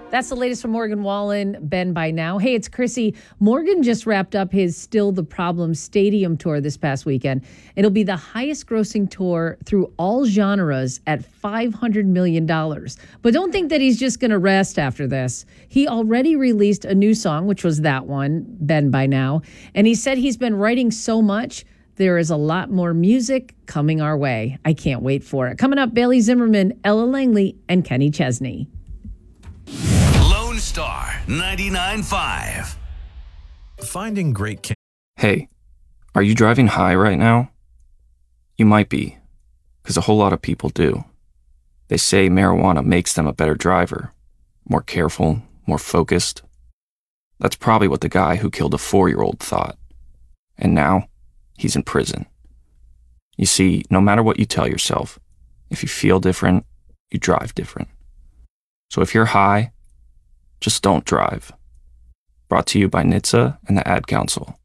That's the latest from Morgan Wallen, Ben by Now. Hey, it's Chrissy. Morgan just wrapped up his Still the Problem Stadium tour this past weekend. It'll be the highest grossing tour through all genres at $500 million. But don't think that he's just going to rest after this. He already released a new song, which was that one, Ben by Now. And he said he's been writing so much, there is a lot more music coming our way. I can't wait for it. Coming up, Bailey Zimmerman, Ella Langley, and Kenny Chesney. Lone Star 99.5. Finding great. Hey, are you driving high right now? You might be, because a whole lot of people do. They say marijuana makes them a better driver, more careful, more focused. That's probably what the guy who killed a 4-year-old thought. And now, he's in prison. You see, no matter what you tell yourself, if you feel different, you drive different. So if you're high, just don't drive. Brought to you by NHTSA and the Ad Council.